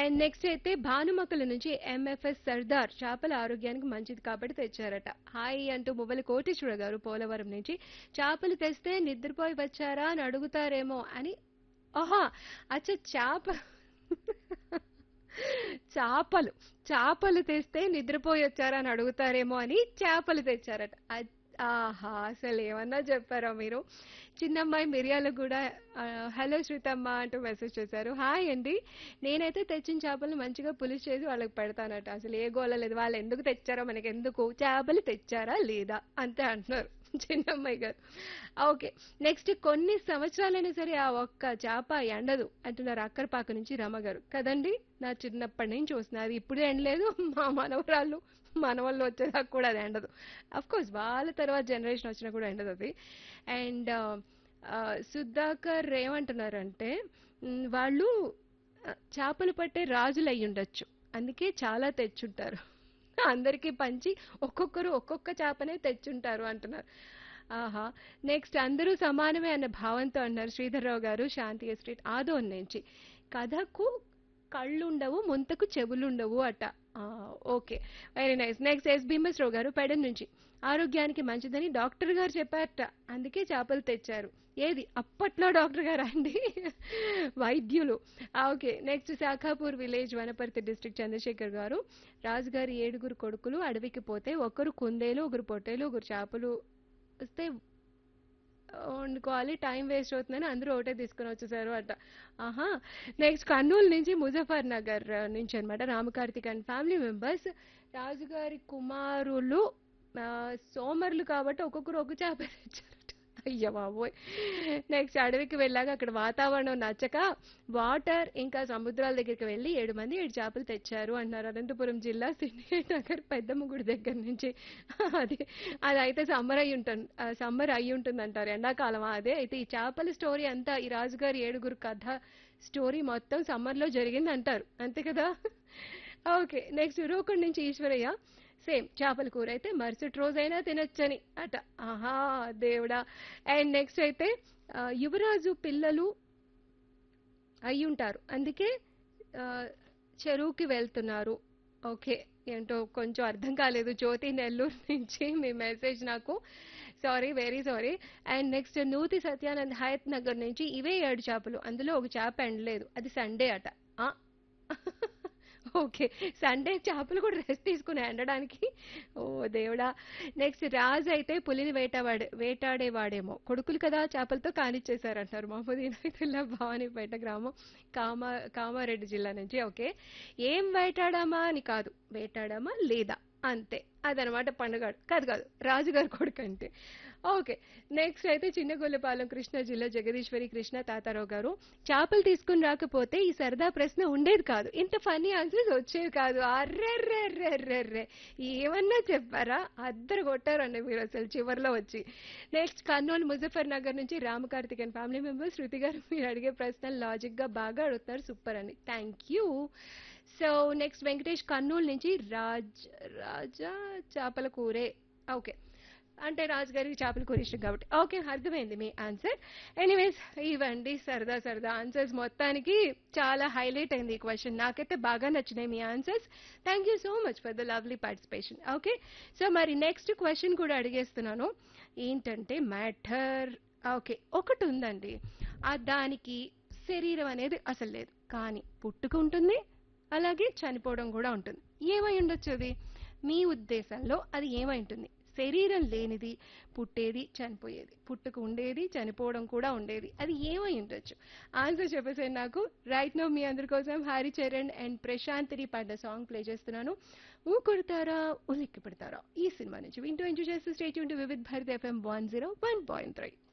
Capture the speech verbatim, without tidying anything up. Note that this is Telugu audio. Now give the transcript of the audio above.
అండ్ నెక్స్ట్ అయితే భానుమక్కల నుంచి ఎంఎఫ్ఎస్ సర్దార్ చేపల ఆరోగ్యానికి మంచిది కాబట్టి తెచ్చారట. హాయ్ అంటూ మువ్వల కోటేశ్వర గారు పోలవరం నుంచి చేపలు తెస్తే నిద్రపోయి వచ్చారా అని అడుగుతారేమో అని. ఆహా, అచ్చా చేప చేపలు చేపలు తెస్తే నిద్రపోయి వచ్చారా అని అడుగుతారేమో అని చేపలు తెచ్చారట. అద్- ఆహా, అసలు ఏమన్నా చెప్పారా మీరు. చిన్నమ్మాయి మిరియాలు కూడా ఆ, హలో శ్రీతమ్మ అంటూ మెసేజ్ చేశారు. హాయ్ అండి, నేనైతే తెచ్చిన చేపలు మంచిగా పులుసు చేసి వాళ్ళకి పెడతానట. అసలు ఏ గోల లేదు, వాళ్ళు ఎందుకు తెచ్చారో మనకి ఎందుకు, చేపలు తెచ్చారా లేదా అంతే అంటున్నారు చిన్నమ్మాయి గారు. ఓకే, నెక్స్ట్ కొన్ని సంవత్సరాలైనా సరే ఆ ఒక్క చేప ఎండదు అంటున్నారు అక్కరపాక నుంచి రమ గారు. కదండి, నా చిన్నప్పటి నుంచి చూస్తున్నా, అది ఇప్పుడు ఎండలేదు, మా మనవరాళ్ళు మనవాళ్ళు వచ్చేదాకా కూడా అది ఎండదు. అఫ్ కోర్స్ వాళ్ళ తర్వాత జనరేషన్ వచ్చినా కూడా ఎండదు అది. అండ్ సుధాకర్ ఏమంటున్నారంటే మ్, వాళ్ళు ఆ, చేపలు పట్టే రాజులు అయి ఉండొచ్చు, అందుకే చాలా తెచ్చుంటారు, అందరికీ పంచి ఒక్కొక్కరు ఒక్కొక్క చేపనే తెచ్చుంటారు అంటున్నారు. ఆహా, నెక్స్ట్ అందరూ సమానమే అన్న భావంతో అన్నారు శ్రీధర్రావు గారు శాంతి ఎస్టేట్ ఆదోన్ నుంచి. కథకు కళ్ళుండవు ముంతకు చెవులుండవు అట. ఆ, okay, very nice. Next yes Bhimeswara Rao గారు పెడన్ నుంచి. ఆరోగ్యానికి మంచిదని డాక్టర్ గారు చెప్పారట, అందుకే చేపలు తెచ్చారు. ఏది అప్పట్లో డాక్టర్ గారా అండి వైద్యులు. ఆ, okay, next Shakhapur village Wanaparthy district Chandrasekhar గారు. రాజుగారి ఏడుగురు కొడుకులు అడవికి పోతే ఒకరు కుందేలు ఒకరు పొట్టేలు ఒకరు చేపలు వస్తే వండుకోవాలి, టైం వేస్ట్ అవుతుందని అందరూ ఒకటే తీసుకుని వచ్చేసారు అట. ఆహా, నెక్స్ట్ కర్నూలు నుంచి ముజఫర్ నగర్ నుంచి అన్నమాట రామకార్తిక్ అండ్ ఫ్యామిలీ మెంబర్స్. రాజుగారి కుమారులు ఆ, సోమరులు కాబట్టి ఒక్కొక్కరు ఒక చేప తెచ్చారట. అయ్య బాబోయ్. నెక్స్ట్ అడవికి వెళ్ళాక అక్కడ వాతావరణం నచ్చక వాటర్ ఇంకా సముద్రాల దగ్గరికి వెళ్ళి ఏడు మంది ఏడు చేపలు తెచ్చారు అంటున్నారు అనంతపురం జిల్లా సిండికేట్ నగర్ పెద్దమ్మ గుడి దగ్గర నుంచి. అది అది అయితే సమ్మర్ అయి ఉంటుంది, సమ్మర్ అయి ఉంటుంది అంటారు, ఎండాకాలం అదే. అయితే ఈ చేపల స్టోరీ అంతా ఈ రాజుగారి ఏడుగురు కథ స్టోరీ మొత్తం సమ్మర్ లో జరిగింది అంటారు, అంతే కదా. ఓకే, నెక్స్ట్ ఉరవకొండ నుంచి ఈశ్వరయ్య. సేమ్ చేపల కూర అయితే మరుసటి రోజైనా తినొచ్చని అట. ఆహా, దేవుడా. అండ్ నెక్స్ట్ అయితే ఆ, యువరాజు పిల్లలు అయి ఉంటారు, అందుకే ఆ, చెరువుకి వెళ్తున్నారు. ఓకే, ఏంటో కొంచెం అర్థం కాలేదు. జ్యోతి నెల్లూరు నుంచి మీ మెసేజ్ నాకు, sorry, very sorry. And next నూతి సత్యానంద్ హయత్ నగర్ నుంచి. ఇవే ఏడు చేపలు, అందులో ఒక చేప ఎండలేదు, అది సండే అట. ఆ, ఓకే, సండే చేపలు కూడా రెస్ట్ తీసుకుని ఎండడానికి. ఓ దేవుడా. నెక్స్ట్ రాజు అయితే పులిని వేటావాడే వేటాడేవాడేమో, కొడుకులు కదా చేపలతో కానిచ్చేశారంటారు మహమ్మద్ ఇనాయతుల్లా భవానీపేట గ్రామం కామా కామారెడ్డి జిల్లా నుంచి. ఓకే, ఏం వేటాడామా అని కాదు, వేటాడామా లేదా అంతే, అదనమాట పండుగ. కాదు కాదు, రాజుగారి కొడుకు అంటే. ఓకే, నెక్స్ట్ అయితే చిన్నగొల్లపాలెం కృష్ణా జిల్లా జగదీశ్వరి కృష్ణ తాతారావు గారు. చేపలు తీసుకుని రాకపోతే ఈ సరదా ప్రశ్న ఉండేది కాదు, ఇంత ఫన్నీ ఆన్సర్స్ వచ్చేవి కాదు. అర్రెర్రెర్రెర్రెర్రె, ఏమన్నా చెప్పారా, అద్దరు కొట్టారండి మీరు అసలు చివర్లో వచ్చి. నెక్స్ట్ కర్నూలు ముజఫర్ నగర్ నుంచి రామకార్తిక్ అండ్ ఫ్యామిలీ మెంబర్స్. శృతి గారు మీరు అడిగే ప్రశ్నలు లాజిక్ గా బాగా అడుగుతున్నారు, సూపర్ అండి, thank you. So next Venkatesh Kurnool నుంచి. రాజ్ రాజా చేపల కూరే. ఓకే, అంటే రాజుగారికి చేపల కూర ఇష్టం కాబట్టి. ఓకే, అర్థమైంది మీ ఆన్సర్. ఎనీవేస్, ఇవ్వండి సరదా సరదా ఆన్సర్స్. మొత్తానికి చాలా హైలైట్ అయింది ఈ క్వశ్చన్, నాకైతే బాగా నచ్చినాయి మీ answers. Thank you so much for the lovely participation. Okay, so మరి నెక్స్ట్ క్వశ్చన్ కూడా అడిగేస్తున్నాను. ఏంటంటే మ్యాటర్, ఓకే, ఒకటి ఉందండి, ఆ దానికి శరీరం అనేది అసలు లేదు, కానీ పుట్టుక ఉంటుంది, అలాగే చనిపోవడం కూడా ఉంటుంది. ఏమై ఉండొచ్చు అది, మీ ఉద్దేశంలో అది ఏమై ఉంటుంది? శరీరం లేనిది, పుట్టేది చనిపోయేది, పుట్టుక ఉండేది చనిపోవడం కూడా ఉండేది, అది ఏమై ఉండొచ్చు? ఆన్సర్ చెప్పేసాను నాకు. రైట్ నో మీ అందరి కోసం హరి చరణ్ అండ్ ప్రశాంతిని పాడిన సాంగ్ ప్లే చేస్తున్నాను. ఊ కొడతారా ఉలిక్కి పెడతారా ఈ సినిమా నుంచి వింటూ ఎంజాయ్ చేస్తూ state Yoon to Vividh Bharati FM one zero one point three.